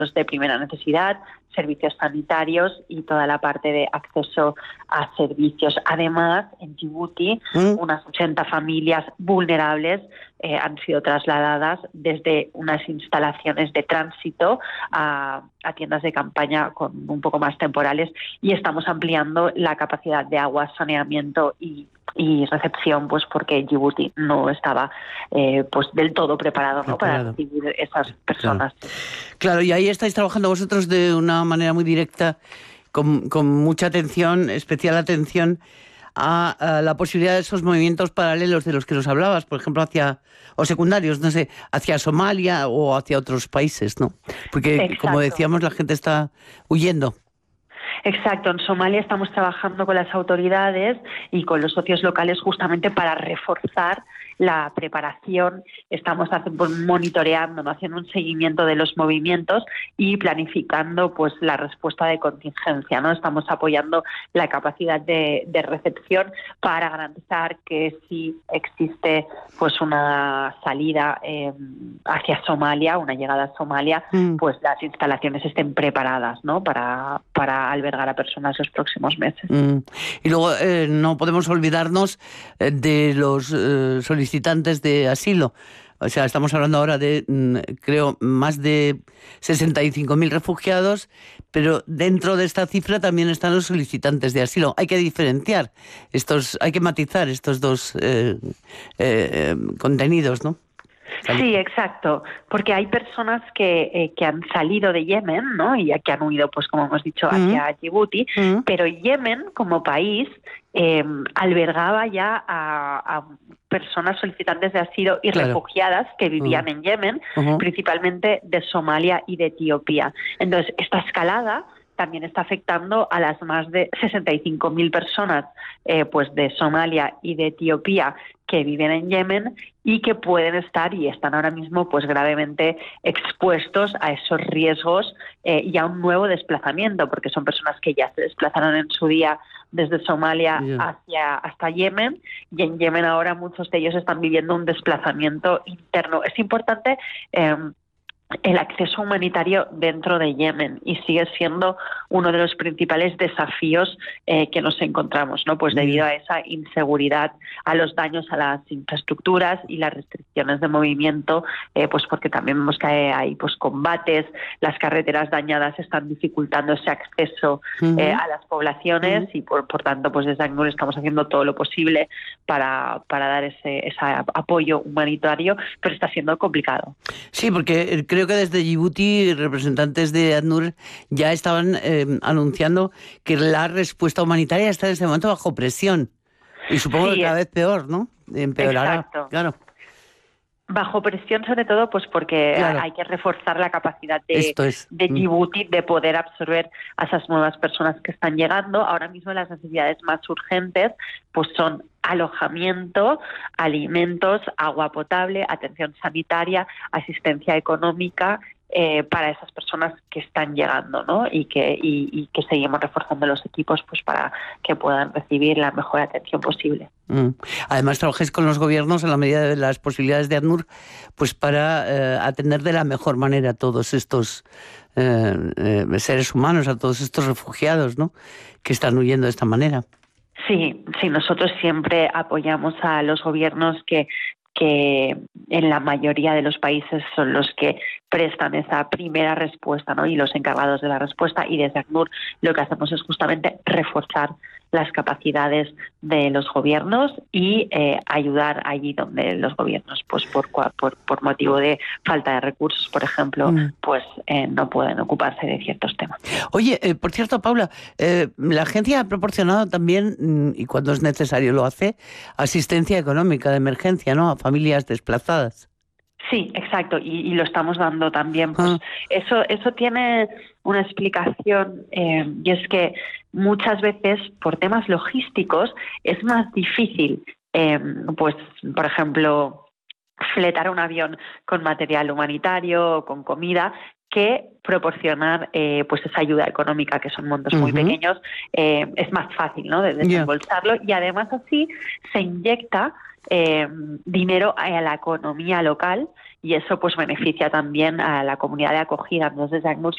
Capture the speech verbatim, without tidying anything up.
alimentos de primera necesidad, servicios sanitarios y toda la parte de acceso a servicios. Además, en Djibouti, ¿Mm? unas ochenta familias vulnerables eh, han sido trasladadas desde unas instalaciones de tránsito a, a tiendas de campaña con un poco más temporales, y estamos ampliando la capacidad de agua, saneamiento y y recepción, pues porque Djibouti no estaba eh, pues del todo preparado, ¿no? para recibir esas personas. Claro. claro, y ahí estáis trabajando vosotros de una manera muy directa, con, con mucha atención, especial atención a, a la posibilidad de esos movimientos paralelos de los que nos hablabas, por ejemplo, hacia, o secundarios, no sé, hacia Somalia o hacia otros países, ¿no? Porque, Exacto. como decíamos, la gente está huyendo. Exacto, en Somalia estamos trabajando con las autoridades y con los socios locales justamente para reforzar la preparación. Estamos monitoreando, ¿no? haciendo un seguimiento de los movimientos y planificando pues la respuesta de contingencia, ¿no? Estamos apoyando la capacidad de, de recepción para garantizar que si existe pues una salida eh, hacia Somalia, una llegada a Somalia, mm. pues las instalaciones estén preparadas, ¿no? para, para albergar a personas los próximos meses. Mm. Y luego eh, no podemos olvidarnos eh, de los eh, solicitantes de asilo. O sea, estamos hablando ahora de, creo, más de sesenta y cinco mil refugiados, pero dentro de esta cifra también están los solicitantes de asilo. Hay que diferenciar estos, hay que matizar estos dos eh, eh, contenidos, ¿no? Sí, exacto, porque hay personas que, eh, que han salido de Yemen, ¿no? Y que han huido, pues como hemos dicho, hacia mm. Djibouti, mm. pero Yemen como país eh, albergaba ya a, a personas solicitantes de asilo y claro. refugiadas que vivían mm. en Yemen, uh-huh. principalmente de Somalia y de Etiopía. Entonces, esta escalada también está afectando a las más de sesenta y cinco mil personas eh, pues de Somalia y de Etiopía que viven en Yemen y que pueden estar y están ahora mismo pues gravemente expuestos a esos riesgos eh, y a un nuevo desplazamiento, porque son personas que ya se desplazaron en su día desde Somalia yeah. hacia hasta Yemen, y en Yemen ahora muchos de ellos están viviendo un desplazamiento interno. Es importante eh, el acceso humanitario dentro de Yemen y sigue siendo uno de los principales desafíos eh, que nos encontramos, ¿no? Pues debido a esa inseguridad, a los daños a las infraestructuras y las restricciones de movimiento, eh, pues porque también vemos que hay, hay pues combates, las carreteras dañadas están dificultando ese acceso uh-huh. eh, a las poblaciones uh-huh. y por, por tanto pues desde ACNUR estamos haciendo todo lo posible para, para dar ese, ese apoyo humanitario, pero está siendo complicado. Sí, porque creo Creo que desde Djibouti representantes de ACNUR ya estaban eh, anunciando que la respuesta humanitaria está en este momento bajo presión. Y supongo sí, que cada vez peor, ¿no? Empeorará. Exacto. Claro. Bajo presión sobre todo pues porque claro. hay que reforzar la capacidad de, es. de Djibouti de poder absorber a esas nuevas personas que están llegando. Ahora mismo las necesidades más urgentes pues son alojamiento, alimentos, agua potable, atención sanitaria, asistencia económica eh, para esas personas que están llegando, ¿no? Y que y, y que seguimos reforzando los equipos pues para que puedan recibir la mejor atención posible. Mm. Además, trabajáis con los gobiernos en la medida de las posibilidades de ACNUR pues para eh, atender de la mejor manera a todos estos eh, eh, seres humanos, a todos estos refugiados, ¿no? Que están huyendo de esta manera. Sí, sí, nosotros siempre apoyamos a los gobiernos que, que en la mayoría de los países son los que prestan esa primera respuesta, ¿no? Y los encargados de la respuesta, y desde ACNUR lo que hacemos es justamente reforzar las capacidades de los gobiernos y eh, ayudar allí donde los gobiernos, pues por, por, por motivo de falta de recursos, por ejemplo, mm. pues eh, no pueden ocuparse de ciertos temas. Oye, eh, por cierto, Paula, eh, la agencia ha proporcionado también, y cuando es necesario lo hace, asistencia económica de emergencia, ¿no? A familias desplazadas. Sí, exacto, y, y lo estamos dando también. Pues ah. eso, eso tiene una explicación eh, y es que muchas veces por temas logísticos es más difícil, eh, pues, por ejemplo, fletar un avión con material humanitario o con comida, que proporcionar eh, pues esa ayuda económica, que son montos uh-huh. muy pequeños, eh, es más fácil, ¿no?, de desembolsarlo, yeah. y además así se inyecta eh, dinero a la economía local, y eso pues beneficia también a la comunidad de acogida. Entonces ACNUR